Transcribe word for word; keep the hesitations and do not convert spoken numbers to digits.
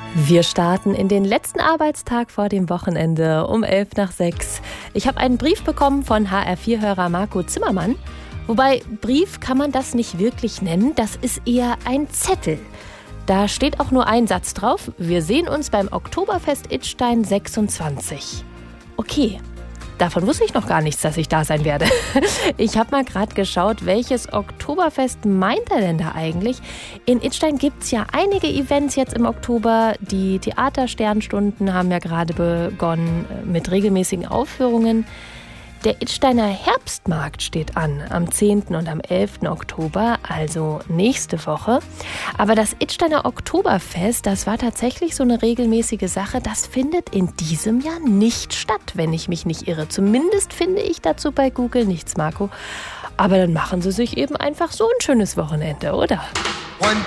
Wir starten in den letzten Arbeitstag vor dem Wochenende um elf nach sechs. Ich habe einen Brief bekommen von H R vier Hörer Marco Zimmermann. Wobei, Brief kann man das nicht wirklich nennen, das ist eher ein Zettel. Da steht auch nur ein Satz drauf: Wir sehen uns beim Oktoberfest Idstein sechsundzwanzig. Okay, davon wusste ich noch gar nichts, dass ich da sein werde. Ich habe mal gerade geschaut, welches Oktoberfest meint er denn da eigentlich? In Idstein gibt es ja einige Events jetzt im Oktober. Die Theatersternstunden haben ja gerade begonnen mit regelmäßigen Aufführungen. Der Idsteiner Herbstmarkt steht an, am zehnten und am elften Oktober, also nächste Woche. Aber das Idsteiner Oktoberfest, das war tatsächlich so eine regelmäßige Sache, das findet in diesem Jahr nicht statt, wenn ich mich nicht irre. Zumindest finde ich dazu bei Google nichts, Marco. Aber dann machen Sie sich eben einfach so ein schönes Wochenende, oder? One,